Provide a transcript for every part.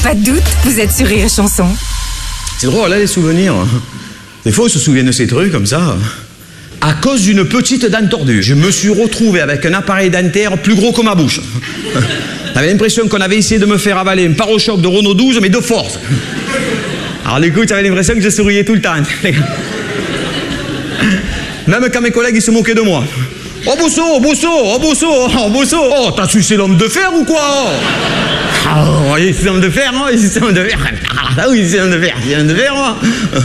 Pas de doute, vous êtes sur Rire et Chanson. C'est drôle, là, les souvenirs. Des fois, on se souvient de ces trucs comme ça. À cause d'une petite dent tordue, je me suis retrouvé avec un appareil dentaire plus gros que ma bouche. J'avais l'impression qu'on avait essayé de me faire avaler un pare-choc de Renault 12, mais de force. Alors du coup, j'avais l'impression que je souriais tout le temps. Même quand mes collègues ils se moquaient de moi. Oh Bosso, oh Bosso, oh Bosso, oh Bosso. Oh, t'as sucé l'homme de fer ou quoi? Oh, il c'est l'homme de fer, hein, c'est l'homme de fer. Ah oui, c'est l'homme de fer, c'est l'homme de fer, moi.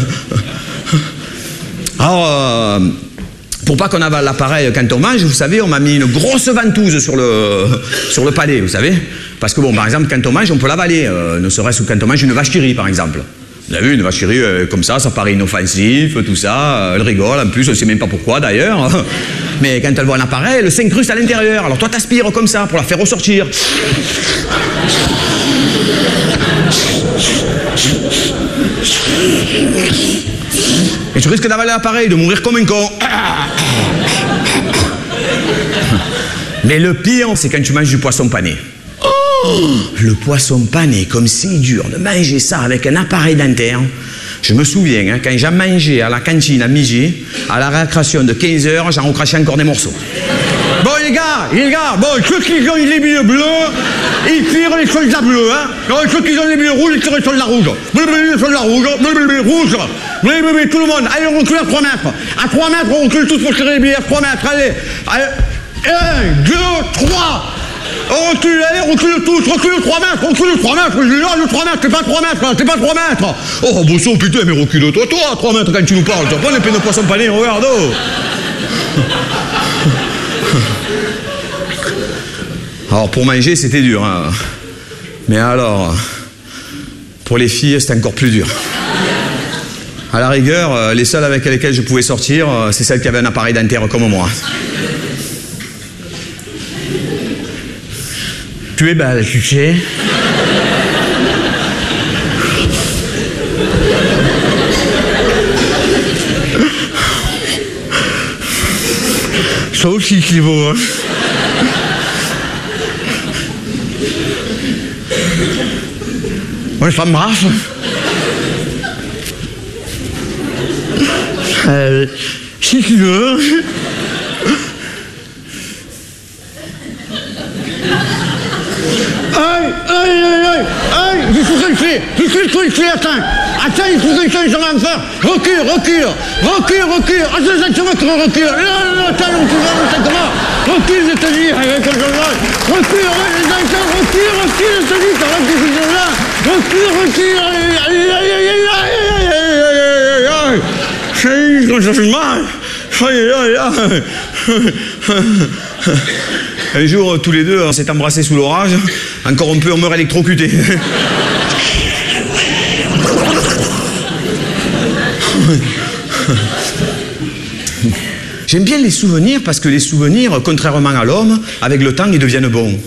Alors, pour pas qu'on avale l'appareil quand on mange, vous savez, on m'a mis une grosse ventouse sur le palais, vous savez. Parce que bon, par exemple, quand on mange, on peut l'avaler, ne serait-ce que quand on mange une vache qui rit, par exemple. Vous avez vu, une vache qui rit comme ça paraît inoffensif, tout ça, elle rigole, en plus, on sait même pas pourquoi d'ailleurs. Mais quand elle voit un appareil, elle s'incruste à l'intérieur. Alors toi, t'aspires comme ça pour la faire ressortir. Et tu risques d'avaler l'appareil, de mourir comme un con. Mais le pire, c'est quand tu manges du poisson pané. Le poisson pané, comme c'est dur de manger ça avec un appareil dentaire. Je me souviens, hein, quand j'ai mangé à la cantine à midi, à la récréation de 15h, j'en recrachais encore des morceaux. Bon les gars, bon, ceux qui ont les billets bleus, ils tirent les soldats bleus, hein. Non, ceux qui ont les billets rouges, ils tirent les soldats rouges. Les soldats rouges, rouge. Tout le monde, allez, on recule à 3 mètres. À 3 mètres, on recule tous pour tirer les billets à 3 mètres, allez. 1, 2, 3. On recule, allez, recule tous, recule 3 mètres, recule 3 mètres. Je dis non, le 3 mètres, c'est pas 3 mètres, c'est pas 3 mètres. Oh, Bosso, putain, mais recule-toi, toi, 3 mètres quand tu nous parles. Tu prends les peines de poisson pané, regarde, oh. Alors, pour manger, c'était dur, hein. Mais alors, pour les filles, c'était encore plus dur. À la rigueur, les seules avec lesquelles je pouvais sortir, c'est celles qui avaient un appareil dentaire comme moi. Tu es belle, tu sais. Ça aussi, c'est beau, hein. Ouais, ça me brasse. Si tu veux. Je suis le clé, attends, il faut que je vais me faire. Recule. Recule. Attends, recule, je te dis. Recule, je te dis, ça va que je suis là. Recule. Quand ça fait mal. Un jour, tous les deux, on s'est embrassés sous l'orage. Encore un peu, on meurt électrocuté. J'aime bien les souvenirs parce que les souvenirs, contrairement à l'homme, avec le temps, ils deviennent bons.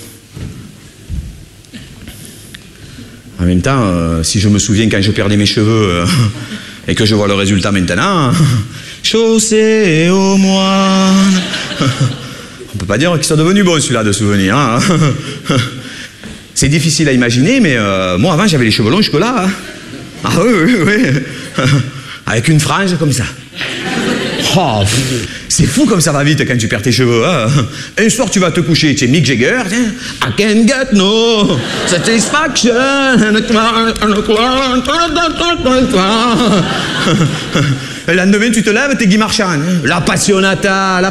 En même temps, si je me souviens quand je perdais mes cheveux et que je vois le résultat maintenant, chaussée au moine. On peut pas dire qu'ils sont devenus bons celui-là de souvenirs. Hein. C'est difficile à imaginer, mais moi avant j'avais les cheveux longs jusque là. Hein. Ah oui. Avec une frange comme ça. Oh, c'est fou comme ça va vite quand tu perds tes cheveux. Hein. Un soir tu vas te coucher, tu es Mick Jagger. I can't get no satisfaction. Le lendemain tu te lèves, t'es Guy Marchand. La Passionata.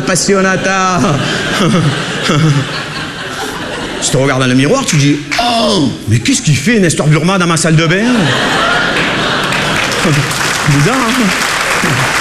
Tu te regardes dans le miroir, tu dis oh, mais qu'est-ce qu'il fait Nestor Burma dans ma salle de bain? Bizarre, hein.